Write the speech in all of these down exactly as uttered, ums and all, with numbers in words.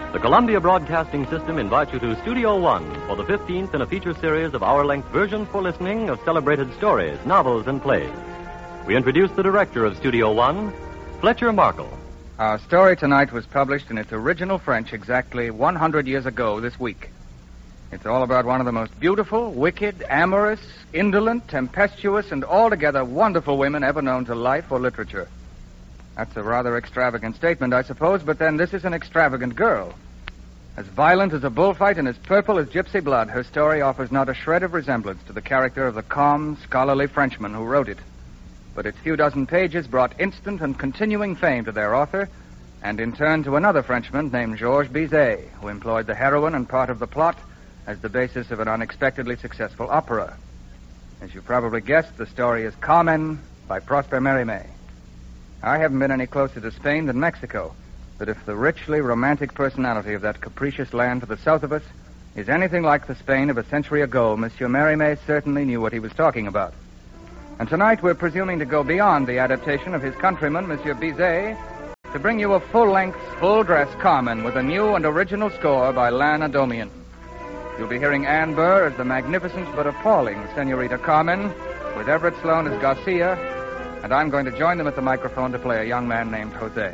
The Columbia Broadcasting System invites you to Studio One for the fifteenth in a feature series of hour-length versions for listening of celebrated stories, novels, and plays. We introduce the director of Studio One, Fletcher Markle. Our story tonight was published in its original French exactly one hundred years ago this week. It's all about one of the most beautiful, wicked, amorous, indolent, tempestuous, and altogether wonderful women ever known to life or literature. That's a rather extravagant statement, I suppose, but then this is an extravagant girl. As violent as a bullfight and as purple as gypsy blood, her story offers not a shred of resemblance to the character of the calm, scholarly Frenchman who wrote it. But its few dozen pages brought instant and continuing fame to their author, and in turn to another Frenchman named Georges Bizet, who employed the heroine and part of the plot as the basis of an unexpectedly successful opera. As you probably guessed, the story is Carmen by Prosper Mérimée. I haven't been any closer to Spain than Mexico, but if the richly romantic personality of that capricious land to the south of us is anything like the Spain of a century ago, Monsieur Mérimée certainly knew what he was talking about. And tonight we're presuming to go beyond the adaptation of his countryman, Monsieur Bizet, to bring you a full-length, full-dress Carmen with a new and original score by Lan Adomian. You'll be hearing Anne Burr as the magnificent but appalling Senorita Carmen, with Everett Sloane as Garcia, and I'm going to join them at the microphone to play a young man named Jose.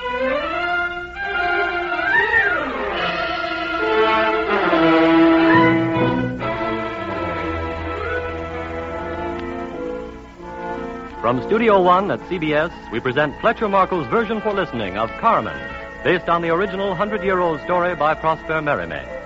From Studio One at C B S, we present Fletcher Markle's version for listening of Carmen, based on the original hundred-year-old story by Prosper Mérimée.